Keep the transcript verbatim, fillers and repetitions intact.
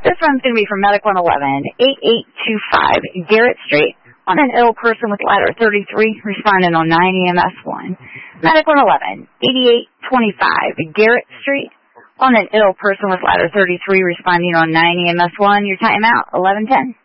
This one's going to be from Medic one eleven, eighty-eight twenty-five Garrett Street, on an ill person with ladder thirty-three, responding on nine E M S one. Medic one eleven, eighty-eight twenty-five Garrett Street, on an ill person with ladder thirty-three, responding on nine E M S one. Your timeout, eleven ten.